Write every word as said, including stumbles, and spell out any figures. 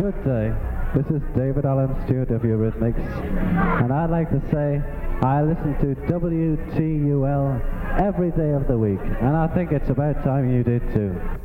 Good day. This is David Allen Stewart of Eurythmics, and I'd like to say I listen to W T U L every day of the week, and I think it's about time you did too.